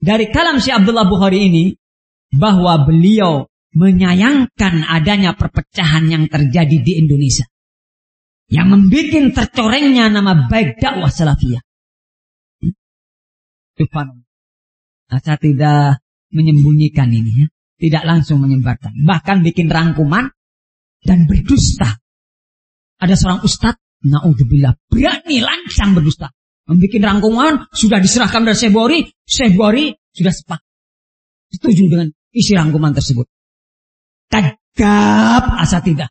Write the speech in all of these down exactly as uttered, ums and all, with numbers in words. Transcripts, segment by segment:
dari kalam Syekh Abdullah Bukhari ini bahwa beliau menyayangkan adanya perpecahan yang terjadi di Indonesia yang membuat tercorengnya nama baik dakwah salafiyah. Subhanallah. Saya tidak menyembunyikan ini ya. Tidak langsung menyebarkan. Bahkan bikin rangkuman dan berdusta. Ada seorang ustadz, na'udzubillah, berani langsung berdusta. Membikin rangkuman, sudah diserahkan dari Syekh Bukhari. Syekh Bukhari sudah sepakat. Setuju dengan isi rangkuman tersebut. Kadzab asatidah.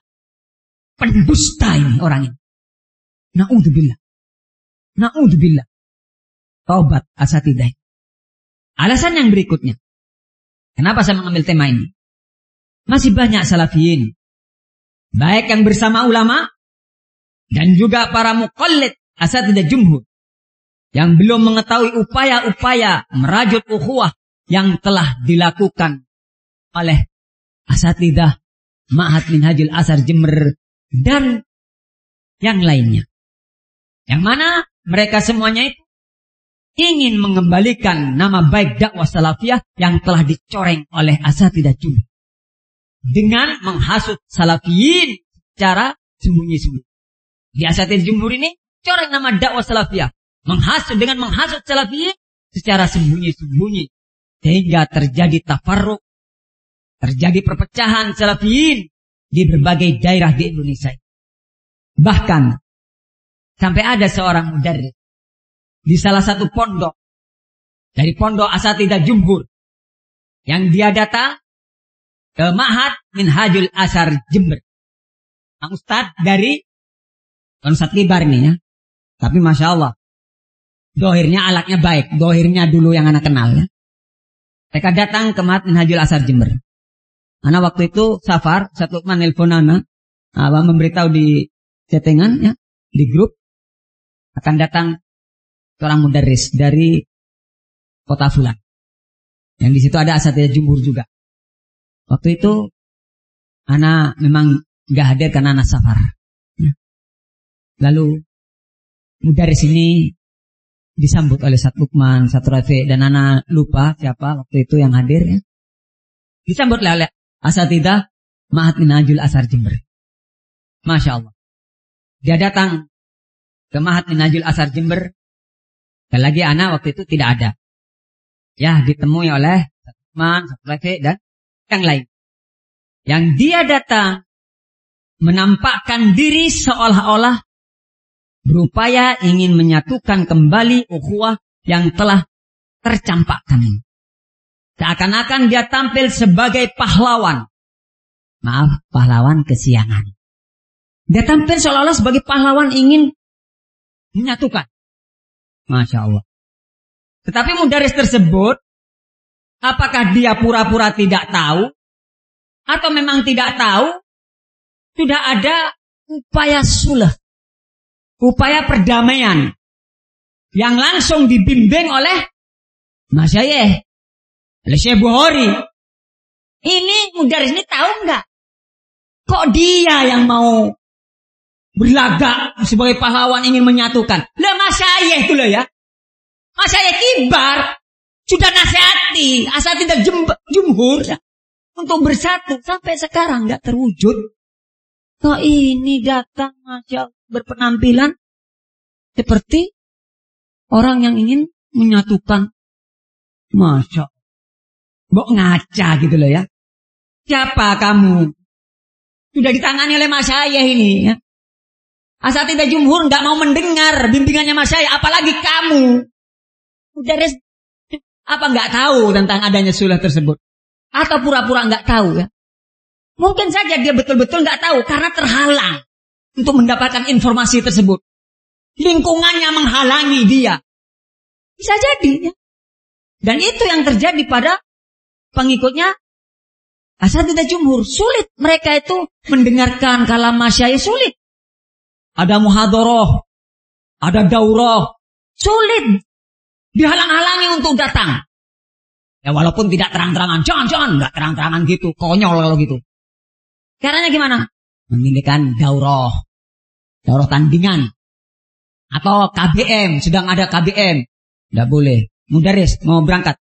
Pendusta ini orang ini. Na'udzubillah. Na'udzubillah. Taubat asatidah. Alasan yang berikutnya. Kenapa saya mengambil tema ini? Masih banyak salafiyin. Baik yang bersama ulama. Dan juga para muqallid asatidah jumhur. Yang belum mengetahui upaya-upaya merajut ukhuwah yang telah dilakukan oleh asatidah Ma'had Minhajul Athar Jember dan yang lainnya. Yang mana mereka semuanya itu ingin mengembalikan nama baik dakwah salafiyah yang telah dicoreng oleh asatidah jumhur dengan menghasut salafiyin secara sembunyi-sembunyi. Di asatidah jumhur ini coreng nama dakwah salafiyah, menghasut dengan menghasut salafiyin secara sembunyi-sembunyi sehingga terjadi tafarruq, terjadi perpecahan salafiyin di berbagai daerah di Indonesia. Bahkan sampai ada seorang mudarris di salah satu pondok dari pondok asatidah jumhur yang dia datang ke Ma'had Minhajul Athar Jember. Ang Ustadz dari Ustadz Kibar nih ya. Tapi Masya Allah, dohirnya alaknya baik. Dohirnya dulu yang anak kenal ya. Mereka datang ke Ma'had Minhajul Athar Jember. Anak waktu itu safar, satu teman nelfon anak, abang memberitahu di chattingan ya, di grup akan datang seorang mudarris dari kota Fulan. Yang di situ ada asatidah jumhur juga. Waktu itu anak memang nggak hadir karena anak safar. Ya. Lalu mudarris ini disambut oleh Sat Lukman, Sat Rafi dan anak lupa siapa waktu itu yang hadir ya. Disambut oleh asatidah Ma'had Minhajul Athar Jember. Masya Allah. Dia datang ke Ma'had Minhajul Athar Jember. Dan lagi anak waktu itu tidak ada. Ya ditemui oleh teman, Sat Rafi dan yang lain. Yang dia datang menampakkan diri seolah-olah berupaya ingin menyatukan kembali ukhuwah yang telah tercampakkan ini. Seakan-akan dia tampil sebagai pahlawan. Maaf, pahlawan kesiangan. Dia tampil seolah-olah sebagai pahlawan ingin menyatukan. Masya Allah. Tetapi mudarris tersebut, apakah dia pura-pura tidak tahu? Atau memang tidak tahu? Sudah ada upaya sulh. Upaya perdamaian. Yang langsung dibimbing oleh masyayikh. Oleh Syekh Bukhari. Ini mudarris ini tahu enggak? Kok dia yang mau berlagak sebagai pahlawan ingin menyatukan? Lah masyayikh itu loh ya. Masyayikh Kibar sudah nasihati asatidah jumhur untuk bersatu sampai sekarang enggak terwujud. Kok ini datang Masya Allah berpenampilan seperti orang yang ingin menyatukan. Masya Allah. Mbok ngaca gitu loh ya. Siapa kamu? Sudah ditangani oleh masyayikh ini ya. Asatidah jumhur enggak mau mendengar bimbingannya masyayikh, apalagi kamu. Mudarris apa enggak tahu tentang adanya sulh tersebut? Atau pura-pura enggak tahu ya? Mungkin saja dia betul-betul enggak tahu karena terhalang untuk mendapatkan informasi tersebut. Lingkungannya menghalangi dia. Bisa jadi ya. Dan itu yang terjadi pada pengikutnya asatidah jumhur. Sulit mereka itu mendengarkan kalam masyayikh, sulit. Ada muhadharah, ada daurah, sulit. Dihalang-halangi untuk datang. Ya walaupun tidak terang-terangan, jangan-jangan enggak terang-terangan gitu, konyol kalau gitu. Caranya gimana? Memilihkan daurah, daurah tandingan, atau K B M, sedang ada K B M, tidak boleh. Mudarris mau berangkat,